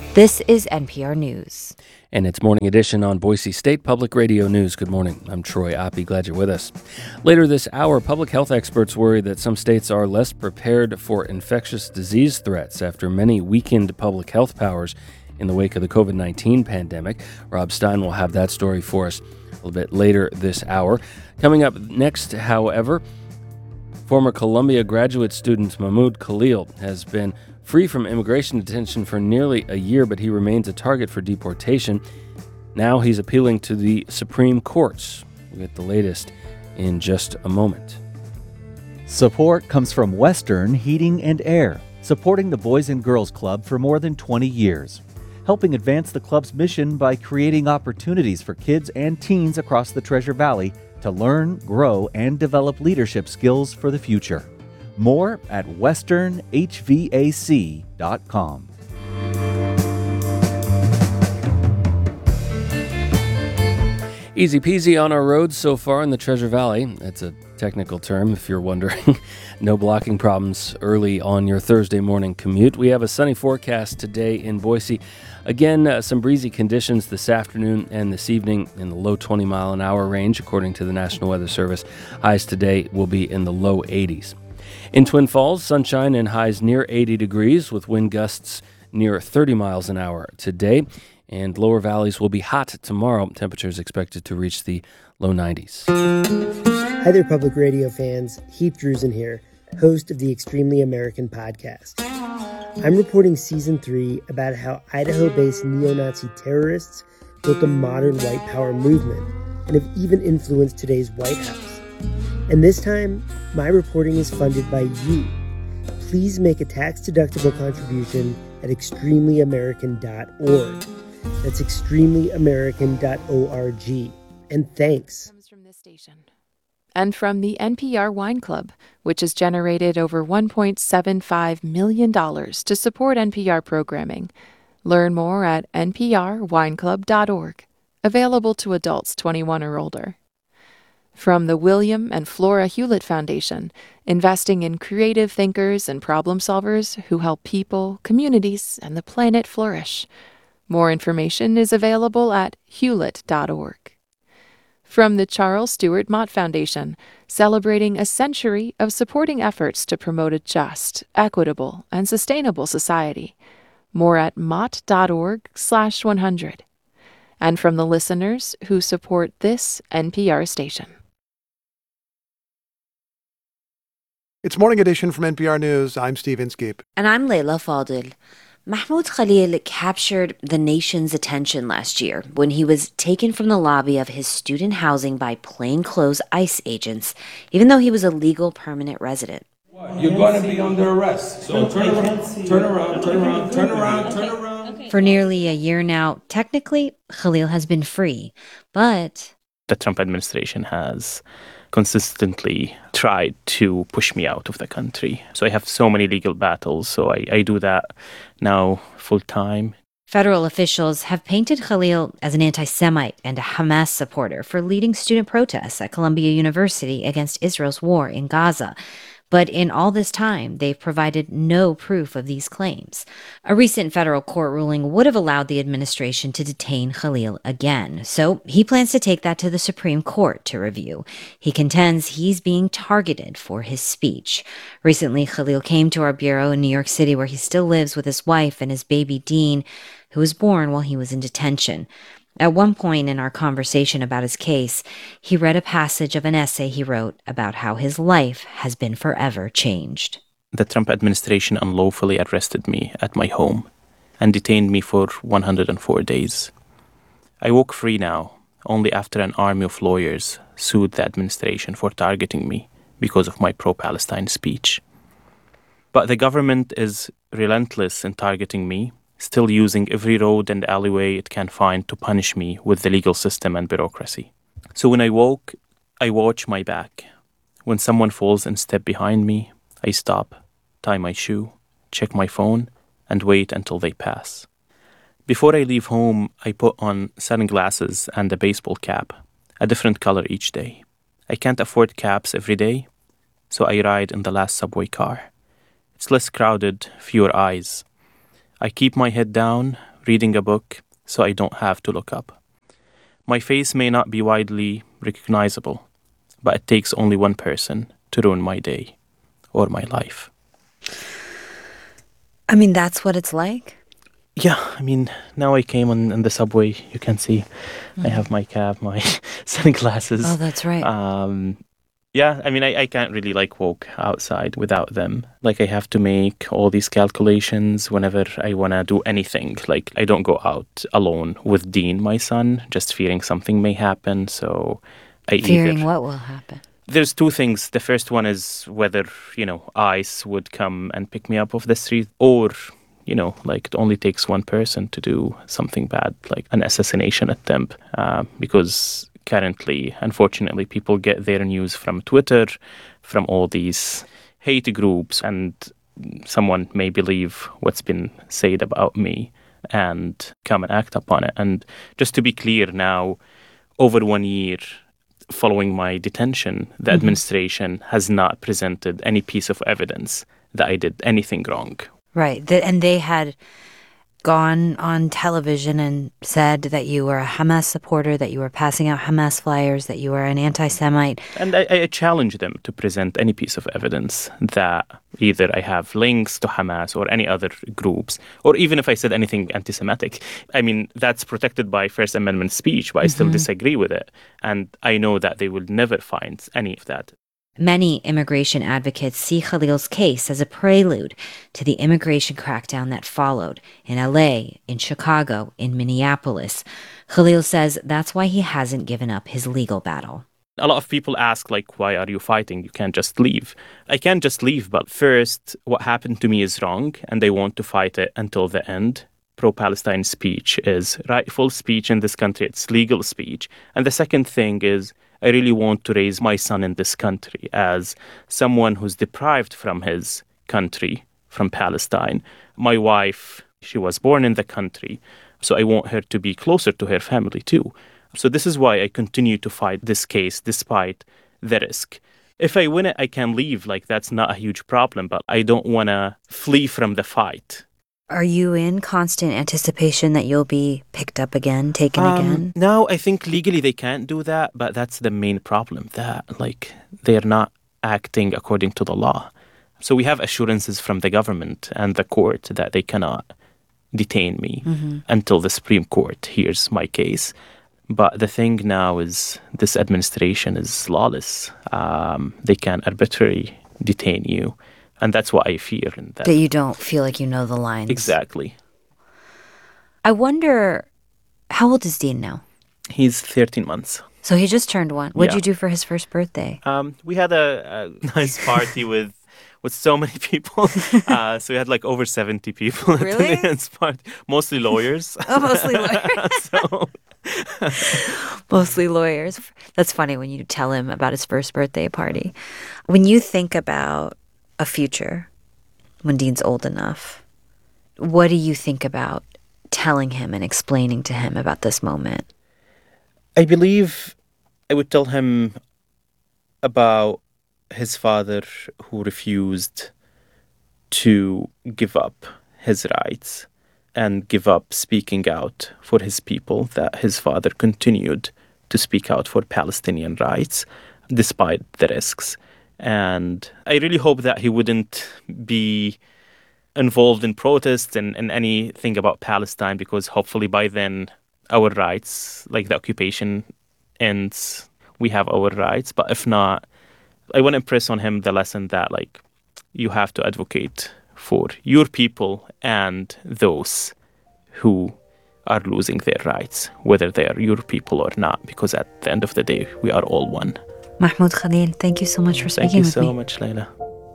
This is NPR News. And it's Morning Edition on Boise State Public Radio News. Good morning. I'm Troy Oppie. Glad you're with us. Later this hour, public health experts worry that some states are less prepared for infectious disease threats after many weakened public health powers in the wake of the COVID-19 pandemic. Rob Stein will have that story for us a little bit later this hour. Coming up next, however, former Columbia graduate student Mahmoud Khalil has been free from immigration detention for nearly a year, but he remains a target for deportation. Now he's appealing to the Supreme Court. We'll get the latest in just a moment. Support comes from Western Heating and Air, supporting the Boys and Girls Club for more than 20 years, helping advance the club's mission by creating opportunities for kids and teens across the Treasure Valley to learn, grow, and develop leadership skills for the future. More at westernhvac.com. Easy peasy on our roads so far in the Treasure Valley. That's a technical term if you're wondering. No blocking problems early on your Thursday morning commute. We have a sunny forecast today in Boise. Again, some breezy conditions this afternoon and this evening in the low 20-mile-an-hour range, according to the National Weather Service. Highs today will be in the low 80s. In Twin Falls, sunshine and highs near 80 degrees with wind gusts near 30 miles an hour today. And lower valleys will be hot tomorrow. Temperatures expected to reach the low 90s. Hi there, Public Radio fans. Heath Drusen here, host of the Extremely American podcast. I'm reporting Season 3 about how Idaho-based neo-Nazi terrorists built a modern white power movement and have even influenced today's White House. And this time, my reporting is funded by you. Please make a tax-deductible contribution at extremelyamerican.org. That's extremelyamerican.org. And thanks. Comes from this station. And from the NPR Wine Club, which has generated over $1.75 million to support NPR programming. Learn more at nprwineclub.org. Available to adults 21 or older. From the William and Flora Hewlett Foundation, investing in creative thinkers and problem solvers who help people, communities, and the planet flourish. More information is available at hewlett.org. From the Charles Stewart Mott Foundation, celebrating a century of supporting efforts to promote a just, equitable, and sustainable society. More at mott.org/100. And from the listeners who support this NPR station. It's Morning Edition from NPR News. I'm Steve Inskeep. And I'm Leila Fadil. Mahmoud Khalil captured the nation's attention last year when he was taken from the lobby of his student housing by plainclothes ICE agents, even though he was a legal permanent resident. You're going to be under arrest. So turn around. For nearly a year now, technically, Khalil has been free, but the Trump administration has consistently tried to push me out of the country. So I have so many legal battles, so I do that now full time. Federal officials have painted Khalil as an anti-Semite and a Hamas supporter for leading student protests at Columbia University against Israel's war in Gaza. But in all this time, they've provided no proof of these claims. A recent federal court ruling would have allowed the administration to detain Khalil again. So he plans to take that to the Supreme Court to review. He contends he's being targeted for his speech. Recently, Khalil came to our bureau in New York City, where he still lives with his wife and his baby Dean, who was born while he was in detention. At one point in our conversation about his case, he read a passage of an essay he wrote about how his life has been forever changed. The Trump administration unlawfully arrested me at my home and detained me for 104 days. I walk free now, only after an army of lawyers sued the administration for targeting me because of my pro-Palestine speech. But the government is relentless in targeting me, still using every road and alleyway it can find to punish me with the legal system and bureaucracy. So when I walk, I watch my back. When someone falls and steps behind me, I stop, tie my shoe, check my phone, and wait until they pass. Before I leave home, I put on sunglasses and a baseball cap, a different color each day. I can't afford caps every day, so I ride in the last subway car. It's less crowded, fewer eyes. I keep my head down, reading a book so I don't have to look up. My face may not be widely recognizable, but it takes only one person to ruin my day or my life. I mean, that's what it's like? Yeah, I mean, now I came on the subway, you can see I have my cap, my sunglasses. Oh, that's right. Yeah, I mean, I can't really walk outside without them. I have to make all these calculations whenever I want to do anything. I don't go out alone with Dean, my son, just fearing something may happen. So Fearing what will happen? There's two things. The first one is whether, ICE would come and pick me up off the street, or, it only takes one person to do something bad, like an assassination attempt, because currently, unfortunately, people get their news from Twitter, from all these hate groups, and someone may believe what's been said about me and come and act upon it. And just to be clear now, over 1 year following my detention, the administration has not presented any piece of evidence that I did anything wrong. Right. And they had gone on television and said that you were a Hamas supporter, that you were passing out Hamas flyers, that you were an anti-Semite. And I challenge them to present any piece of evidence that either I have links to Hamas or any other groups, or even if I said anything anti-Semitic. I mean, that's protected by First Amendment speech, but I still disagree with it. And I know that they will never find any of that. Many immigration advocates see Khalil's case as a prelude to the immigration crackdown that followed in LA, in Chicago, in Minneapolis. Khalil says that's why he hasn't given up his legal battle. A lot of people ask, why are you fighting? You can't just leave. I can't just leave, but first, what happened to me is wrong, and they want to fight it until the end. Pro-Palestine speech is rightful speech in this country. It's legal speech. And the second thing is, I really want to raise my son in this country as someone who's deprived from his country, from Palestine. My wife, she was born in the country, so I want her to be closer to her family too. So this is why I continue to fight this case despite the risk. If I win it, I can leave. That's not a huge problem, but I don't want to flee from the fight. Are you in constant anticipation that you'll be picked up again, taken again? No, I think legally they can't do that, but that's the main problem, that they're not acting according to the law. So we have assurances from the government and the court that they cannot detain me until the Supreme Court hears my case. But the thing now is this administration is lawless. They can arbitrarily detain you. And that's what I fear. That you don't feel like you know the lines. Exactly. I wonder, how old is Dean now? He's 13 months. So he just turned 1. What did you do for his first birthday? We had a nice party with so many people. So we had over 70 people at the dance party. Mostly lawyers. Oh, mostly lawyers. Mostly lawyers. That's funny when you tell him about his first birthday party. When you think about a future, when Dean's old enough, what do you think about telling him and explaining to him about this moment? I believe I would tell him about his father who refused to give up his rights and give up speaking out for his people, that his father continued to speak out for Palestinian rights despite the risks. And I really hope that he wouldn't be involved in protests and anything about Palestine, because hopefully by then our rights, the occupation ends, we have our rights. But if not, I want to impress on him the lesson that you have to advocate for your people and those who are losing their rights, whether they are your people or not, because at the end of the day, we are all one. Mahmoud Khalil, thank you so much for speaking with me. Thank you so much, Layla.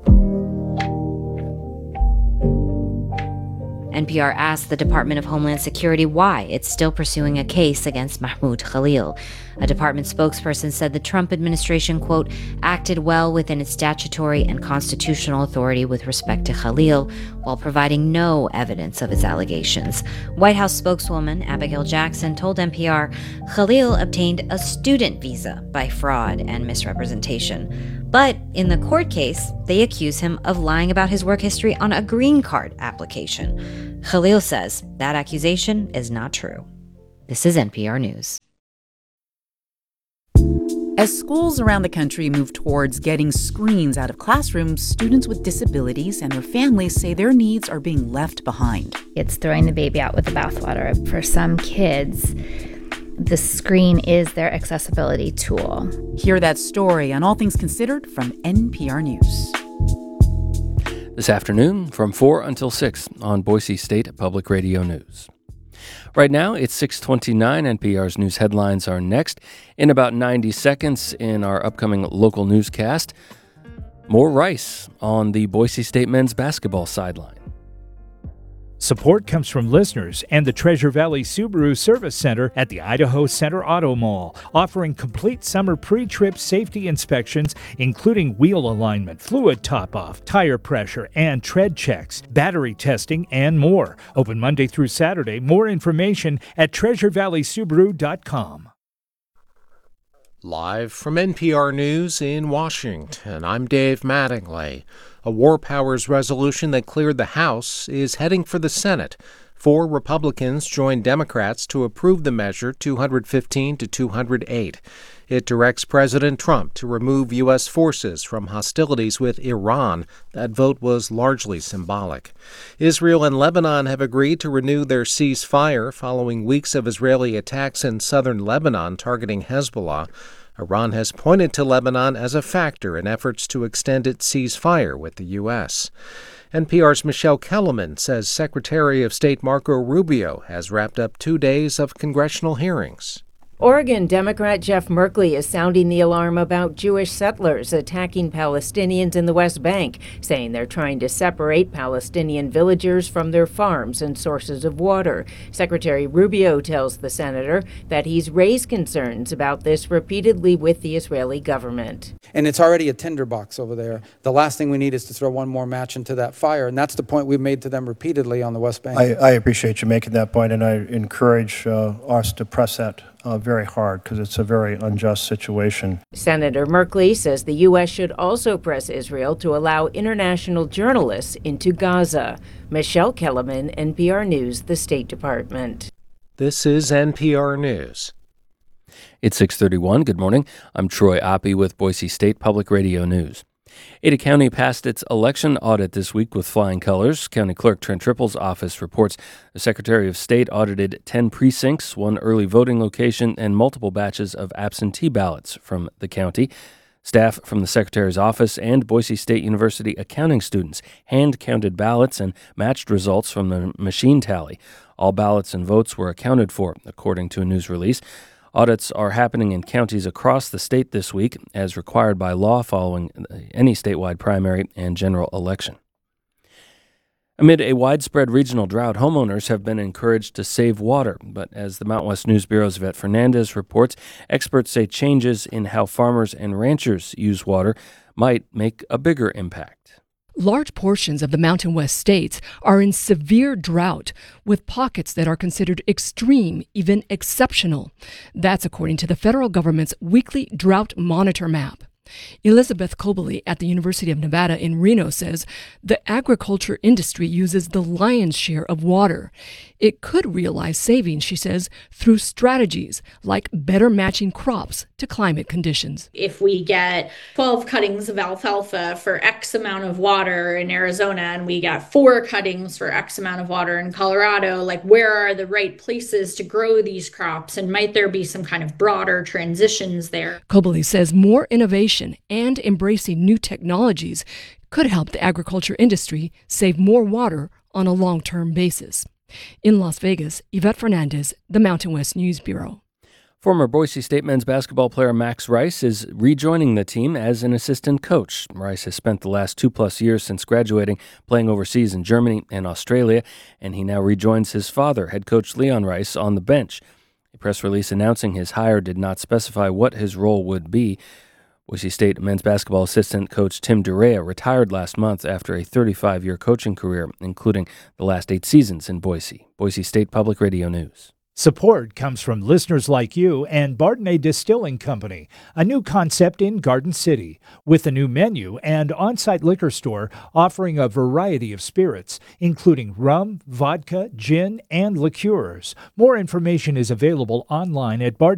NPR asked the Department of Homeland Security why it's still pursuing a case against Mahmoud Khalil. A department spokesperson said the Trump administration, quote, acted well within its statutory and constitutional authority with respect to Khalil, while providing no evidence of its allegations. White House spokeswoman Abigail Jackson told NPR Khalil obtained a student visa by fraud and misrepresentation. But in the court case, they accuse him of lying about his work history on a green card application. Khalil says that accusation is not true. This is NPR News. As schools around the country move towards getting screens out of classrooms, students with disabilities and their families say their needs are being left behind. It's throwing the baby out with the bathwater. For some kids, the screen is their accessibility tool. Hear that story on All Things Considered from NPR News. This afternoon from 4 until 6 on Boise State Public Radio News. Right now, it's 6:29. NPR's news headlines are next. In about 90 seconds in our upcoming local newscast, more Rice on the Boise State men's basketball sideline. Support comes from listeners and the Treasure Valley Subaru Service Center at the Idaho Center Auto Mall, offering complete summer pre-trip safety inspections, including wheel alignment, fluid top-off, tire pressure, and tread checks, battery testing, and more. Open Monday through Saturday. More information at treasurevalleysubaru.com. Live from NPR News in Washington, I'm Dave Mattingly. A War Powers resolution that cleared the House is heading for the Senate. 4 Republicans joined Democrats to approve the measure 215 to 208. It directs President Trump to remove U.S. forces from hostilities with Iran. That vote was largely symbolic. Israel and Lebanon have agreed to renew their ceasefire following weeks of Israeli attacks in southern Lebanon targeting Hezbollah. Iran has pointed to Lebanon as a factor in efforts to extend its ceasefire with the U.S. NPR's Michelle Kellerman says Secretary of State Marco Rubio has wrapped up 2 days of congressional hearings. Oregon Democrat Jeff Merkley is sounding the alarm about Jewish settlers attacking Palestinians in the West Bank, saying they're trying to separate Palestinian villagers from their farms and sources of water. Secretary Rubio tells the senator that he's raised concerns about this repeatedly with the Israeli government. And it's already a tinderbox over there. The last thing we need is to throw one more match into that fire, and that's the point we've made to them repeatedly on the West Bank. I appreciate you making that point, and I encourage us to press that very hard because it's a very unjust situation. Senator Merkley says the U.S. should also press Israel to allow international journalists into Gaza. Michelle Kellerman, NPR News, the State Department. This is NPR News. It's 6:31. Good morning. I'm Troy Oppie with Boise State Public Radio News. Ada County passed its election audit this week with flying colors. County Clerk Trent Tripple's office reports the Secretary of State audited 10 precincts, 1 early voting location, and multiple batches of absentee ballots from the county. Staff from the Secretary's office and Boise State University accounting students hand-counted ballots and matched results from the machine tally. All ballots and votes were accounted for, according to a news release. Audits are happening in counties across the state this week, as required by law following any statewide primary and general election. Amid a widespread regional drought, homeowners have been encouraged to save water. But as the Mountain West News Bureau's Yvette Fernandez reports, experts say changes in how farmers and ranchers use water might make a bigger impact. Large portions of the Mountain West states are in severe drought, with pockets that are considered extreme, even exceptional. That's according to the federal government's weekly drought monitor map. Elizabeth Cobley at the University of Nevada in Reno says the agriculture industry uses the lion's share of water. It could realize savings, she says, through strategies like better matching crops to climate conditions. If we get 12 cuttings of alfalfa for X amount of water in Arizona and we got 4 cuttings for X amount of water in Colorado, like where are the right places to grow these crops, and might there be some kind of broader transitions there? Cobley says more innovation and embracing new technologies could help the agriculture industry save more water on a long-term basis. In Las Vegas, Yvette Fernandez, the Mountain West News Bureau. Former Boise State men's basketball player Max Rice is rejoining the team as an assistant coach. Rice has spent the last 2+ years since graduating playing overseas in Germany and Australia, and he now rejoins his father, head coach Leon Rice, on the bench. A press release announcing his hire did not specify what his role would be. Boise State men's basketball assistant coach Tim Durea retired last month after a 35-year coaching career, including the last 8 seasons in Boise. Boise State Public Radio News. Support comes from listeners like you and Bardenay Distilling Company, a new concept in Garden City, with a new menu and on-site liquor store offering a variety of spirits, including rum, vodka, gin, and liqueurs. More information is available online at